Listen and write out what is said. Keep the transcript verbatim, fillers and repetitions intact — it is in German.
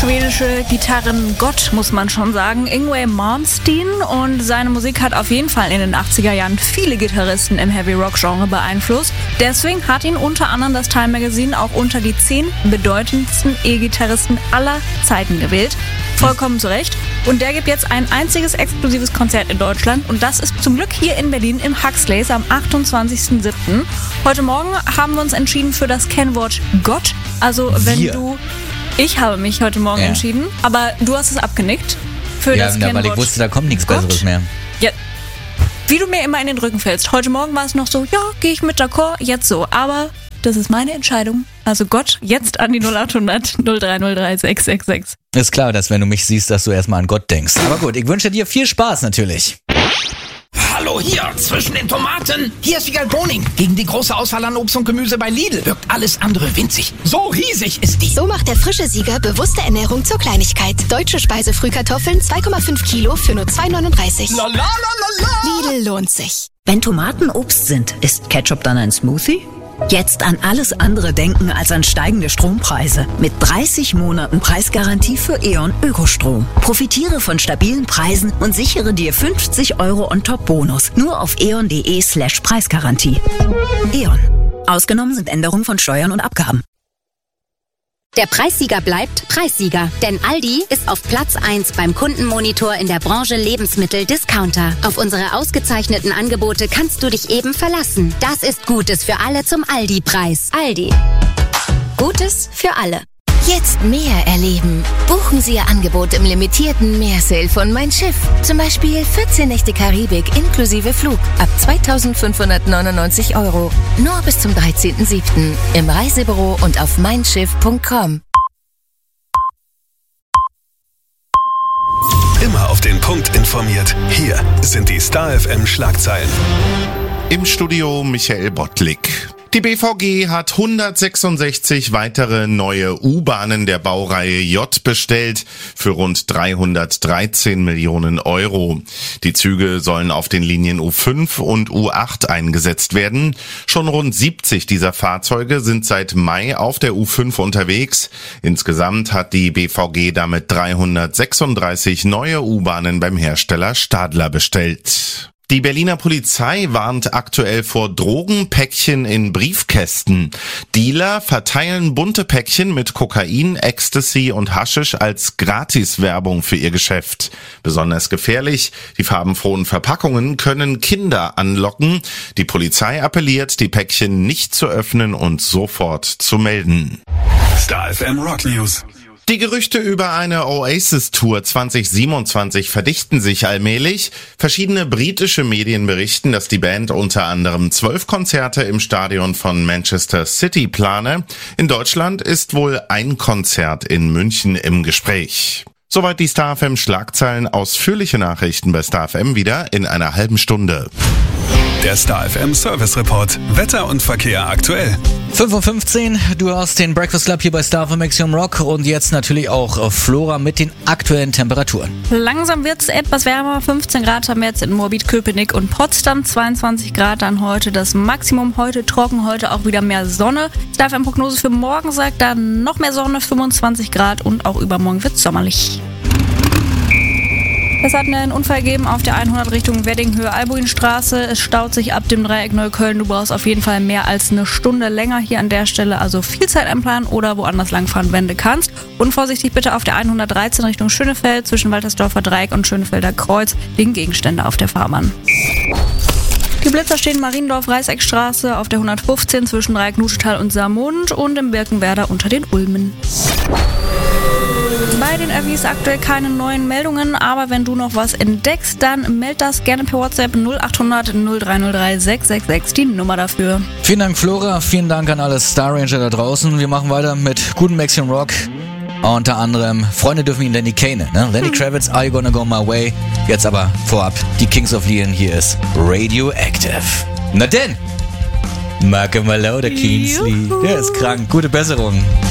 schwedische Gitarrengott, muss man schon sagen, Yngwie Malmsteen, und seine Musik hat auf jeden Fall in den achtziger Jahren viele Gitarristen im Heavy-Rock-Genre beeinflusst. Deswegen hat ihn unter anderem das Time Magazine auch unter die zehn bedeutendsten E-Gitarristen aller Zeiten gewählt. Vollkommen zu Recht. Und der gibt jetzt ein einziges exklusives Konzert in Deutschland, und das ist zum Glück hier in Berlin im Huxleys am achtundzwanzigsten siebten Heute Morgen haben wir uns entschieden für das Kennwort Gott. Also wenn Wir. du... Ich habe mich heute Morgen Ja. entschieden, aber du hast es abgenickt für Ja, das na, Kennwort weil ich wusste, da kommt nichts Gott. Besseres mehr. Ja, wie du mir immer in den Rücken fällst. Heute Morgen war es noch so, ja, gehe ich mit d'accord, jetzt so. Aber das ist meine Entscheidung. Also Gott, jetzt an die null acht hundert null drei null drei sechs sechs sechs. Ist klar, dass wenn du mich siehst, dass du erstmal an Gott denkst. Aber gut, ich wünsche dir viel Spaß natürlich. Hallo hier, zwischen den Tomaten. Hier ist Vigal Boning. Gegen die große Auswahl an Obst und Gemüse bei Lidl wirkt alles andere winzig. So riesig ist die. So macht der frische Sieger bewusste Ernährung zur Kleinigkeit. Deutsche Speisefrühkartoffeln zwei Komma fünf Kilo für nur zwei neununddreißig. La la la la la. Lidl lohnt sich. Wenn Tomaten Obst sind, ist Ketchup dann ein Smoothie? Jetzt an alles andere denken als an steigende Strompreise. Mit dreißig Monaten Preisgarantie für E.ON Ökostrom. Profitiere von stabilen Preisen und sichere dir fünfzig Euro on top Bonus. Nur auf eon.de slash Preisgarantie. E.ON. Ausgenommen sind Änderungen von Steuern und Abgaben. Der Preissieger bleibt Preissieger, denn Aldi ist auf Platz eins beim Kundenmonitor in der Branche Lebensmittel-Discounter. Auf unsere ausgezeichneten Angebote kannst du dich eben verlassen. Das ist Gutes für alle zum Aldi-Preis. Aldi. Gutes für alle. Jetzt mehr erleben. Buchen Sie Ihr Angebot im limitierten Meersale von Mein Schiff. Zum Beispiel vierzehn Nächte Karibik inklusive Flug ab zweitausendfünfhundertneunundneunzig Euro. Nur bis zum dreizehnten siebten im Reisebüro und auf mein schiff punkt com. Immer auf den Punkt informiert. Hier sind die Star F M Schlagzeilen. Im Studio Michael Bottlik. Die B V G hat hundertsechsundsechzig weitere neue U-Bahnen der Baureihe J bestellt für rund dreihundertdreizehn Millionen Euro. Die Züge sollen auf den Linien U fünf und U acht eingesetzt werden. Schon rund siebzig dieser Fahrzeuge sind seit Mai auf der U fünf unterwegs. Insgesamt hat die B V G damit dreihundertsechsunddreißig neue U-Bahnen beim Hersteller Stadler bestellt. Die Berliner Polizei warnt aktuell vor Drogenpäckchen in Briefkästen. Dealer verteilen bunte Päckchen mit Kokain, Ecstasy und Haschisch als Gratiswerbung für ihr Geschäft. Besonders gefährlich, die farbenfrohen Verpackungen können Kinder anlocken. Die Polizei appelliert, die Päckchen nicht zu öffnen und sofort zu melden. Star F M Rock News. Die Gerüchte über eine Oasis-Tour zwanzig siebenundzwanzig verdichten sich allmählich. Verschiedene britische Medien berichten, dass die Band unter anderem zwölf Konzerte im Stadion von Manchester City plane. In Deutschland ist wohl ein Konzert in München im Gespräch. Soweit die Star F M Schlagzeilen. Ausführliche Nachrichten bei Star F M wieder in einer halben Stunde. Der Star F M Service Report. Wetter und Verkehr aktuell. fünf Uhr fünfzehn, du hast den Breakfast Club hier bei Star F M Maximum Rock und jetzt natürlich auch Flora mit den aktuellen Temperaturen. Langsam wird es etwas wärmer. fünfzehn Grad haben wir jetzt in Moabit, Köpenick und Potsdam. zweiundzwanzig Grad dann heute das Maximum. Heute trocken, heute auch wieder mehr Sonne. Star F M Prognose für morgen sagt dann noch mehr Sonne, fünfundzwanzig Grad, und auch übermorgen wird es sommerlich. Es hat einen Unfall gegeben auf der hundert Richtung Wedding-Höhe-Albuinstraße. Es staut sich ab dem Dreieck Neukölln. Du brauchst auf jeden Fall mehr als eine Stunde länger hier an der Stelle. Also viel Zeit einplanen oder woanders langfahren, wenn du kannst. Und vorsichtig bitte auf der hundertdreizehn Richtung Schönefeld zwischen Waltersdorfer Dreieck und Schönefelder Kreuz. Liegen Gegenstände auf der Fahrbahn. Die Blitzer stehen Mariendorf-Reißeckstraße auf der hundertfünfzehn zwischen Dreieck Nuschetal und Saarmund und im Birkenwerder unter den Ulmen. Bei den Öffis aktuell keine neuen Meldungen, aber wenn du noch was entdeckst, dann meld das gerne per WhatsApp null acht hundert null drei null drei sechs sechs sechs, die Nummer dafür. Vielen Dank, Flora. Vielen Dank an alle Star Ranger da draußen. Wir machen weiter mit gutem Maximum Rock. Unter anderem, Freunde dürfen ihn Lenny Kane, ne? Lenny Kravitz, Are You Gonna Go My Way? Jetzt aber vorab, die Kings of Leon, hier ist Radioactive. Na denn, Marke Malone, der Kingsley. Der ist krank. Gute Besserung.